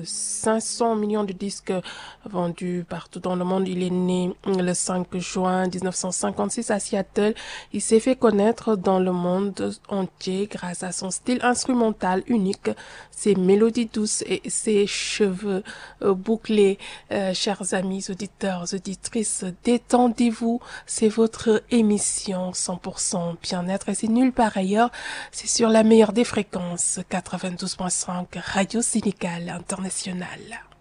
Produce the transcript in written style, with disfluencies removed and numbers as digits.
500 millions de disques vendus partout dans le monde. Il est né le 5 juin 1956 à Seattle. Il s'est fait connaître dans le monde entier grâce à son style instrumental unique, ses mélodies douces et ses cheveux bouclés. Chers amis auditeurs, auditrices, détendez-vous. C'est votre émission 100% bien-être et c'est nulle part ailleurs. C'est sur la meilleure des fréquences, 92.5 Radio Sénégal International.